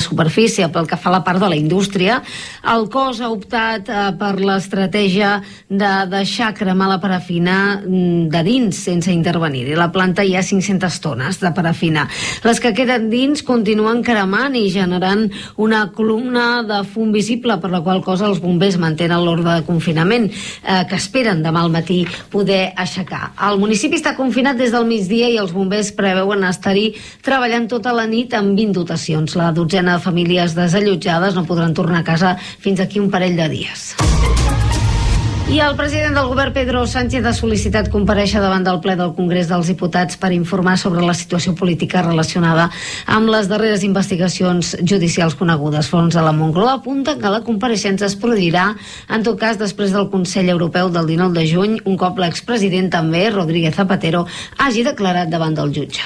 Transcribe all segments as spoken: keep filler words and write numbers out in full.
superfície. Pel que fa a la part de la indústria, el cos ha optat eh, per l'estratègia de deixar cremar la parafina de dins sense intervenir. I la planta hi ha cinc-centes tones de parafina. Les que queden dins continuen cremant i generant una columna de fum visible, per la qual cosa els bombers mantenen l'ordre de confinament eh, que esperen demà al matí poder aixecar. El municipi està confinat des del migdia i els bombers preveuen estar-hi treballant tota la nit amb vint dotacions. La dotzena de famílies desallotjades no podran tornar a casa fins aquí un parell de dies. I el president del govern, Pedro Sánchez, ha sol·licitat comparèixer davant del ple del Congrés dels Diputats per informar sobre la situació política relacionada amb les darreres investigacions judicials conegudes. Fons de la Moncloa apunta que la compareixença es produirà, en tot cas, després del Consell Europeu del dinou de juny, un cop l'expresident també, Rodríguez Zapatero, hagi declarat davant del jutge.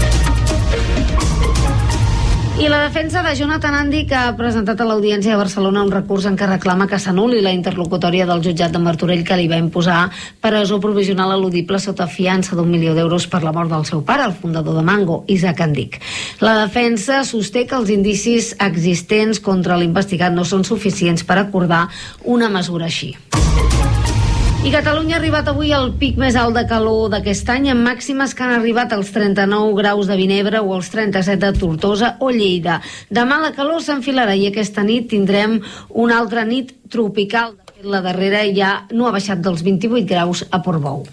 I la defensa de Jonathan Andy, que ha presentat a l'Audiència de Barcelona un recurs en què reclama que s'anul·li la interlocutòria del jutjat de Martorell que li va imposar presó provisional eludible sota fiança d'un milió d'euros per la mort del seu pare, el fundador de Mango, Isaac Andic. La defensa sosté que els indicis existents contra l'investigat no són suficients per acordar una mesura així. I Catalunya ha arribat avui al pic més alt de calor d'aquest any, amb màximes que han arribat als trenta-nou graus de Vinebre o als trenta-set de Tortosa o Lleida. Demà la calor s'enfilarà i aquesta nit tindrem una altra nit tropical. De fet, la darrera ja no ha baixat dels vint-i-vuit graus a Portbou.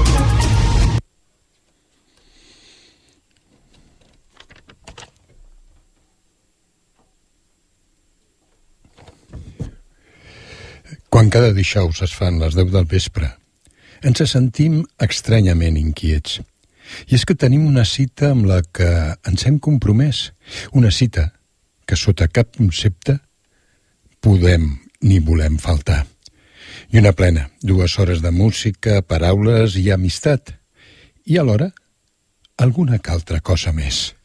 Quan cada dijous es fan les deu del vespre, ens sentim estranyament inquiets. I és que tenim una cita amb la que ens hem compromès. Una cita que sota cap concepte podem ni volem faltar. I una plena, dues hores de música, paraules i amistat. I alhora, alguna que altra cosa més.